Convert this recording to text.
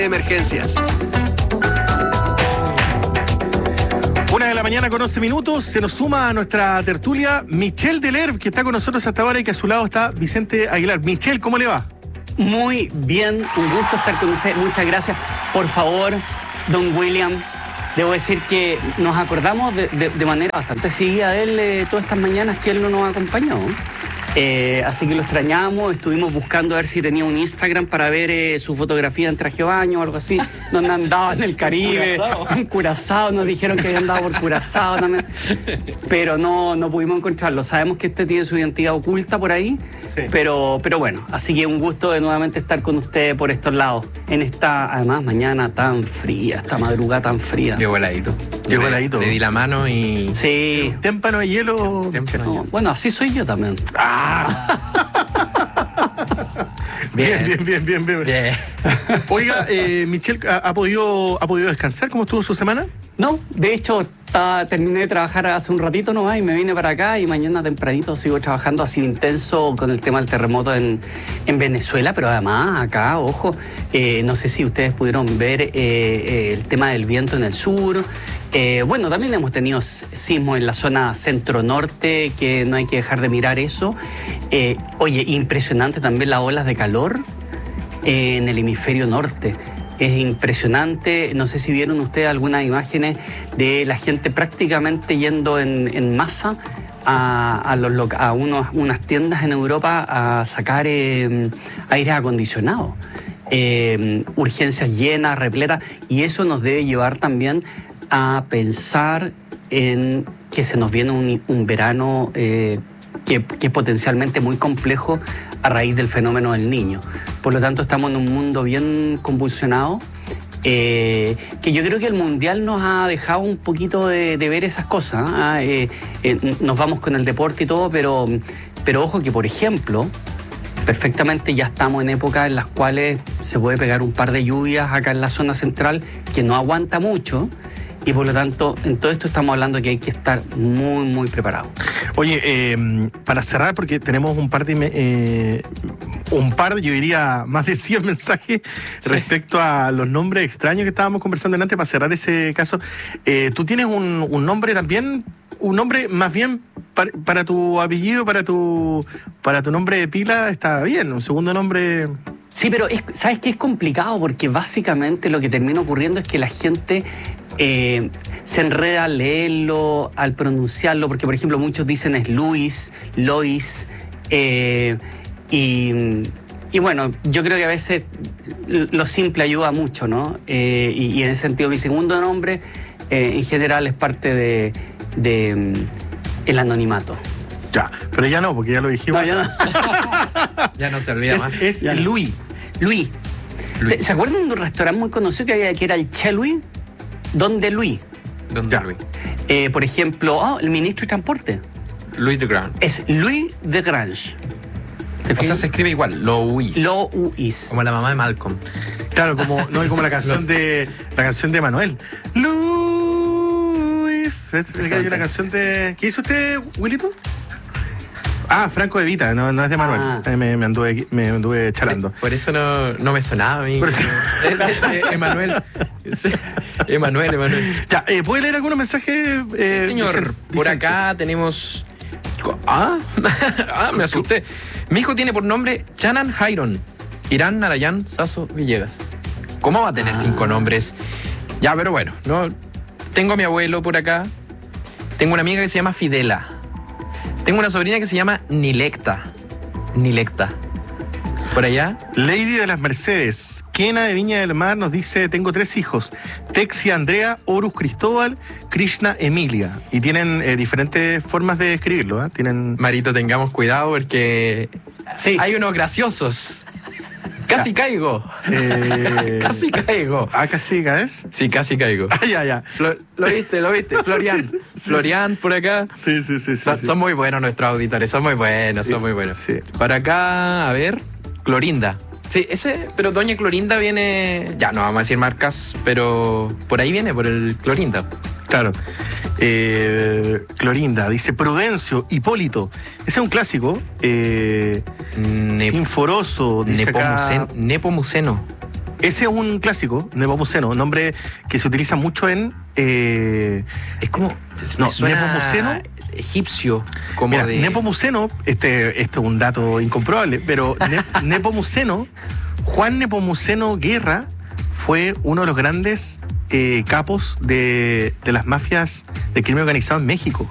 Emergencias. 1:00 con 11 minutos. Se nos suma a nuestra tertulia Michelle Delerve, que está con nosotros hasta ahora, y que a su lado está Vicente Aguilar. Michelle, ¿cómo le va? Muy bien, un gusto estar con usted. Muchas gracias. Por favor, don William, debo decir que nos acordamos de manera bastante seguida de él todas estas mañanas que él no nos acompañó. Así que lo extrañamos, estuvimos buscando a ver si tenía un Instagram para ver su fotografía en traje de baño o algo así, donde andaba en el Caribe, en Curazao, nos dijeron que había andado por Curazao también, pero no pudimos encontrarlo. Sabemos que este tiene su identidad oculta por ahí, sí. pero bueno, así que un gusto de nuevamente estar con usted por estos lados, en esta, además, mañana tan fría, esta madrugada tan fría. Llegó heladito. Llegó heladito. Le di la mano y... Sí. Témpano de hielo. No, bueno, así soy yo también. Bien. Oiga, Michelle, ¿ha podido descansar? ¿Cómo estuvo su semana? No, de hecho, terminé de trabajar hace un ratito nomás y me vine para acá, y mañana tempranito sigo trabajando así intenso con el tema del terremoto en Venezuela, pero además acá, ojo, no sé si ustedes pudieron ver el tema del viento en el sur. Bueno, también hemos tenido sismos en la zona centro-norte, que no hay que dejar de mirar eso. Oye, impresionante también las olas de calor en el hemisferio norte. Es impresionante. No sé si vieron ustedes algunas imágenes de la gente prácticamente yendo en masa a unas tiendas en Europa a sacar aire acondicionado. Urgencias llenas, repletas, y eso nos debe llevar también a pensar en que se nos viene un verano que es potencialmente muy complejo a raíz del fenómeno del Niño. Por lo tanto, estamos en un mundo bien convulsionado, que yo creo que el Mundial nos ha dejado un poquito de ver esas cosas. Nos vamos con el deporte y todo, pero ojo que, por ejemplo, perfectamente ya estamos en épocas en las cuales se puede pegar un par de lluvias acá en la zona central, que no aguanta mucho. Y por lo tanto, en todo esto estamos hablando de que hay que estar muy, muy preparados. Oye, para cerrar, porque tenemos un par, yo diría, más de 100 mensajes respecto a los nombres extraños que estábamos conversando antes, para cerrar ese caso. Tú tienes un nombre también, un nombre más bien para tu apellido, para tu nombre de pila, está bien, un segundo nombre... Sí, pero ¿sabes qué? Es complicado, porque básicamente lo que termina ocurriendo es que la gente se enreda al leerlo, al pronunciarlo, porque, por ejemplo, muchos dicen es Luis, Lois, y bueno, yo creo que a veces lo simple ayuda mucho, ¿no? Y en ese sentido, mi segundo nombre, en general, es parte de el anonimato. Ya, pero ya no, porque ya lo dijimos. No, ya no. Ya no se olvida más. Es Louis. ¿Se acuerdan de un restaurante muy conocido que era el Che Louis? Don de Louis. Don de Louis. Por ejemplo, el ministro de Transporte. Louis de Grange. Es Louis de Grange. O sea, se escribe igual, Louis. Louis. Como la mamá de Malcolm. Claro, como la canción de Manuel. Luis. Hay una canción de... ¿Qué hizo usted, Willito? Franco de Vita, no es de Manuel. Me anduve charlando. Por eso no me sonaba a mí. Emanuel. Ya, ¿puede leer algunos mensajes? Sí, señor. Por acá tenemos... me asusté. Mi hijo tiene por nombre Chanan Jairon Irán Narayan Sasso Villegas. ¿Cómo va a tener 5 nombres? Ya, pero bueno, no. Tengo a mi abuelo por acá. Tengo una amiga que se llama Fidela. Tengo una sobrina que se llama Nilecta. Por allá. Lady de las Mercedes. Kena de Viña del Mar nos dice: tengo 3 hijos. Texia Andrea, Horus Cristóbal, Krishna Emilia. Y tienen diferentes formas de escribirlo, ¿eh? Marito, tengamos cuidado porque hay unos graciosos. Casi caigo. Casi caigo. ¿Casi caes? Sí, casi caigo. Ya. Lo viste. Florian. Sí. Florian por acá. Sí. Son muy buenos nuestros auditores, son muy buenos. Sí. Para acá, a ver, Clorinda. Sí, pero doña Clorinda viene... Ya, no vamos a decir marcas, pero por ahí viene, por el Clorinda. Claro. Clorinda, dice Prudencio, Hipólito. Ese es un clásico. Sinforoso, dice Nepomuceno. Ese es un clásico, Nepomuceno, un nombre que se utiliza mucho en... Es como... No, me suena Nepomuceno. egipcio. Como Mira, de... Nepomuceno, este es un dato incomprobable, pero Nepomuceno, Juan Nepomuceno Guerra, fue uno de los grandes capos de las mafias de crimen organizado en México.